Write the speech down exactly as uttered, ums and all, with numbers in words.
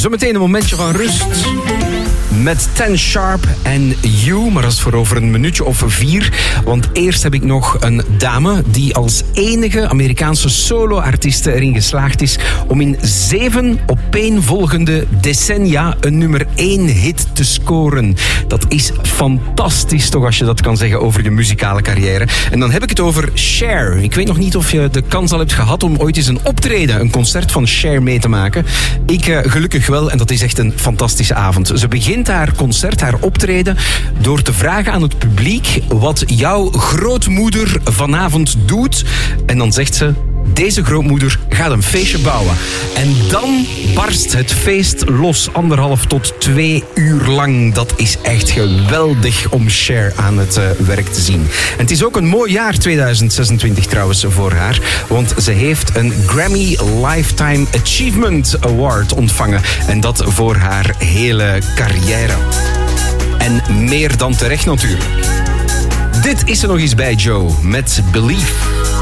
Zometeen een momentje van rust met Ten Sharp en You, maar dat is voor over een minuutje of vier. Want eerst heb ik nog een dame die als enige Amerikaanse solo-artieste erin geslaagd is om in zeven opeenvolgende decennia een nummer één hit te scoren. Dat is fantastisch toch, als je dat kan zeggen over je muzikale carrière. En dan heb ik het over Cher. Ik weet nog niet of je de kans al hebt gehad om ooit eens een optreden, een concert van Cher mee te maken. Ik uh, gelukkig wel, en dat is echt een fantastische avond. Ze begint haar concert, haar optreden, door te vragen aan het publiek wat jouw grootmoeder vanavond doet. En dan zegt ze: deze grootmoeder gaat een feestje bouwen. En dan barst het feest los, anderhalf tot twee uur lang. Dat is echt geweldig om Cher aan het uh, werk te zien. En het is ook een mooi jaar tweeduizend zesentwintig trouwens voor haar, want ze heeft een Grammy Lifetime Achievement Award ontvangen. En dat voor haar hele carrière. En meer dan terecht natuurlijk. Dit is er nog eens bij Joe met Believe.